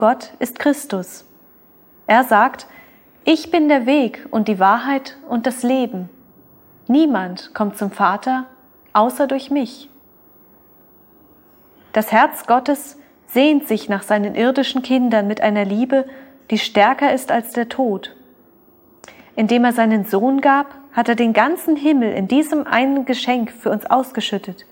Gott ist Christus. Er sagt, ich bin der Weg und die Wahrheit und das Leben. Niemand kommt zum Vater, außer durch mich. Das Herz Gottes sehnt sich nach seinen irdischen Kindern mit einer Liebe, die stärker ist als der Tod. Indem er seinen Sohn gab, hat er den ganzen Himmel in diesem einen Geschenk für uns ausgeschüttet.